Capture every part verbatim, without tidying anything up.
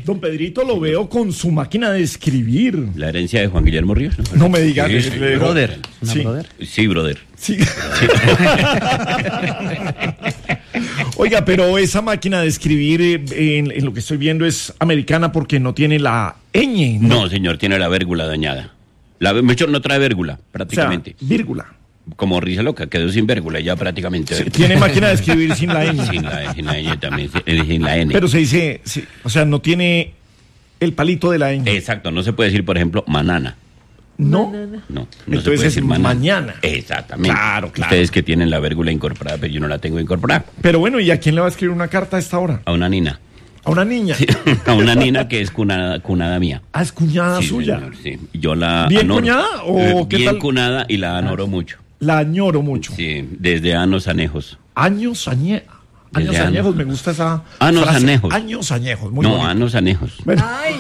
Don Pedrito lo veo con su máquina de escribir. La herencia de Juan Guillermo Ríos. No, no me digas. Sí, sí, le- brother. Sí. brother? Sí, brother. Sí. Oiga, pero esa máquina de escribir, eh, en, en lo que estoy viendo, es americana porque no tiene la ñ. No, señor, tiene la vérgula dañada. La, mejor no trae vérgula, O sea, prácticamente. vírgula. Como risa loca, quedó sin vérgula ya prácticamente. Sí, tiene máquina de escribir sin la ñ. Sin la, sin la ñ también, sin, sin la N. Pero se dice, sí, o sea, no tiene el palito de la ñ. Exacto, no se puede decir, por ejemplo, manana. No. No, no se Entonces puede es decir manana. mañana. Exactamente. Claro, claro. Ustedes que tienen la vérgula incorporada, pero yo no la tengo incorporada. Pero bueno, ¿y a quién le va a escribir una carta a esta hora? A una nina. A una niña. A una nina que es cunada, cunada mía. Ah, es cuñada Sí, suya. señor, sí. Yo la ¿Bien anoro. cuñada o Eh, qué bien tal? cunada y la anoro mucho. La añoro mucho. Sí, desde años anejos. Años añe... Años Desde añejos, años. me gusta esa Años frase. añejos. Años añejos, muy no, bonito. años anejos. Bueno. Ay,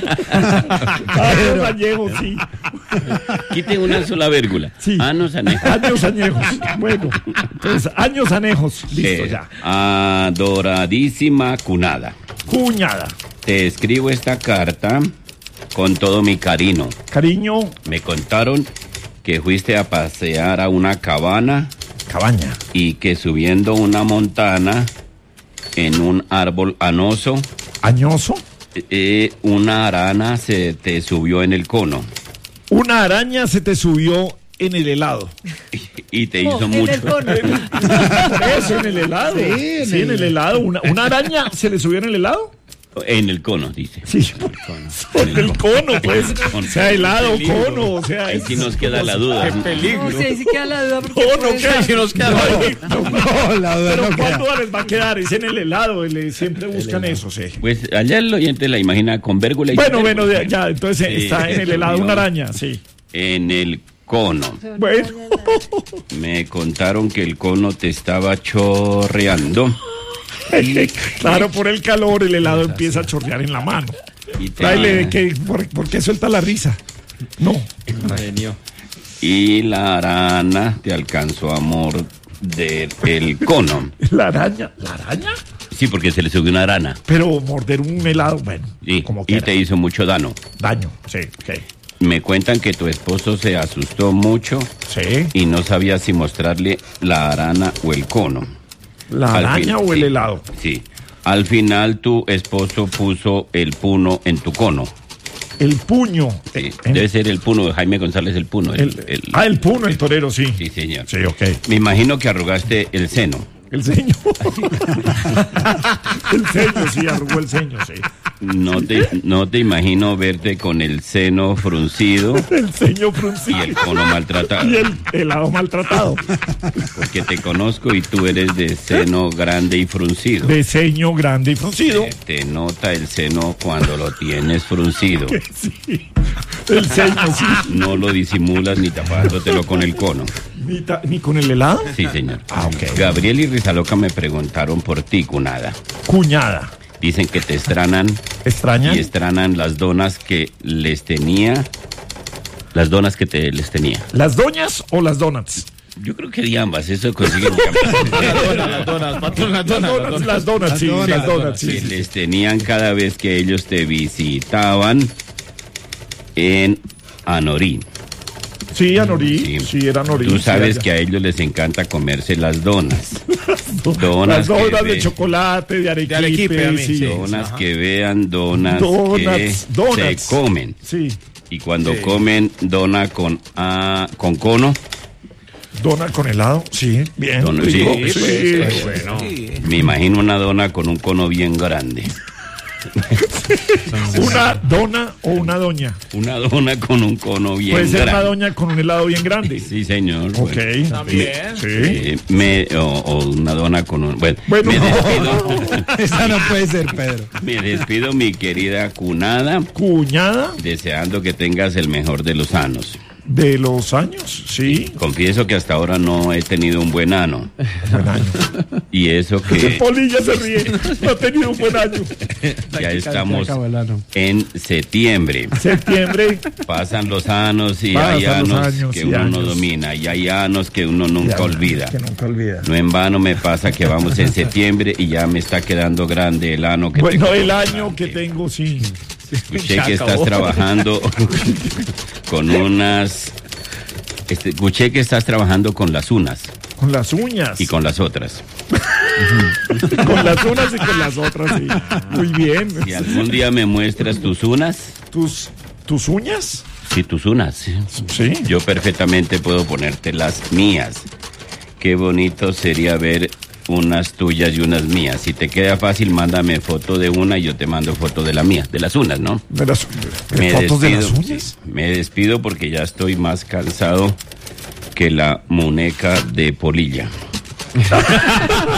Años añejos, sí. Quite una sola vérgula. Sí. Años anejos. Años añejos. Bueno, entonces, años añejos. Listo, Eh, ya. Adoradísima cunada. Cuñada. Te escribo esta carta con todo mi cariño. Cariño, Me contaron que fuiste a pasear a una cabana cabaña. y que subiendo una montana en un árbol anoso, Añoso. eh, una arana se te subió en el cono Una araña se te subió en el helado. y te no, hizo en mucho. el cono. Eso, en el helado. Sí, en, el... en el helado. Una, ¿Una araña se le subió en el helado? En el cono, dice. Sí, por, por el cono, pues. O sea, helado, cono, o sea. Ahí sí nos queda la duda. No, sí, ahí sí queda la duda porque Cono, puede ¿qué? ser- Si nos queda No, la duda Pero no queda. ¿cuándo les va a quedar? Es en el helado, le- siempre buscan eso, sí. Pues allá el oyente la imagina con vérgula y Bueno, sin bueno, vérgula. ya, entonces Sí, está en el se helado subió una araña, sí. En el cono. Bueno, Me contaron que el cono te estaba chorreando claro, por el calor el helado empieza a chorrear en la mano. y, te- Tráele, que, ¿por, ¿por qué suelta la risa? No, y la arana te alcanzó a morder el cono. la araña, ¿la araña? Sí, porque se le subió una arana. Pero morder un helado, bueno, Sí, como y quiera. te hizo mucho daño. Daño, sí, ok. Me cuentan que tu esposo se asustó mucho Sí, y no sabía si mostrarle la arana o el cono. la Al araña fin- o el sí, helado. Sí. Al final tu esposo puso el puno en tu cono. El puño. Sí, en- debe ser el puno de Jaime González el puno. El, el- el- ah, el puno, el torero, sí. Sí, señor. Sí, ok. Me imagino que arrugaste el seno. El ceño. el ceño, sí, arrugó el ceño, sí. No te, no te imagino verte con el seno fruncido El ceño y fruncido. el cono maltratado. Y el helado maltratado. Porque te conozco y tú eres de seno grande y fruncido. De ceño grande y fruncido. Eh, Te nota el seno cuando lo tienes fruncido. Sí. El ceño, sí. No lo disimulas ni tapándotelo con el cono. Ni, ta- ni con el helado. Sí, señor. Ah, ok. Gabriel y Rizaloca me preguntaron por ti, cunada. Cuñada. Dicen que te extranan ¿Extraña? y extranan las donas que les tenía. Las donas que te les tenía. ¿Las doñas o las donuts? Yo creo que de ambas, eso consiguen. Las donas, patrón, las Las donuts, las donuts, sí, donas, las las donuts, sí, que sí. les tenían cada vez que ellos te visitaban en Anorí. Sí, Anorí, Sí. sí, era Anorí. Tú sí, sabes allá. que a ellos les encanta comerse las donas. Las donas donas que de ve- chocolate, de arequipe, De arequipe, a mí, sí. sí. Donas que vean, donas, Donuts, que donuts. se comen. Sí, Y cuando comen dona con ah, con cono, dona con helado, sí, bien. Dona- rico, sí, sí. pues, bueno. me imagino una dona con un cono bien grande. Una dona o una doña. Una dona con un cono bien Puede ser grande. una doña con un helado bien grande. Sí, señor. Ok. Bueno. También. Sí. Eh, me, o, o una dona con un... Bueno, Bueno, me, no. despido, Esa no puede ser, Pedro. me despido, mi querida cunada, Cuñada, deseando que tengas el mejor de los años. De los años, sí. Confieso que hasta ahora no he tenido un buen ano. Buen año. Y eso que Polilla se ríe. No ha tenido un buen año. ya estamos en septiembre. Septiembre. Pasan los años y Pasan hay los años años que y uno no años. domina. Y hay años que uno nunca Ya, olvida. Que nunca olvida. No en vano me pasa que vamos en septiembre y ya me está quedando grande el ano que Bueno, tengo el por año delante. que tengo, sí. Escuché Ya que estás acabó. trabajando con unas... Este, escuché que estás trabajando con las unas Con las uñas. y con las otras. Con las unas y con las otras, sí. Muy bien. Si algún día me muestras tus unas, ¿Tus, tus uñas? sí, tus unas, sí. Sí. Yo perfectamente puedo ponerte las mías. Qué bonito sería ver unas tuyas y unas mías. Si te queda fácil, mándame foto de una y yo te mando foto de la mía, de las unas, ¿no? ¿De las de Me fotos de despido, las uñas? me despido porque ya estoy más cansado que la muñeca de Polilla.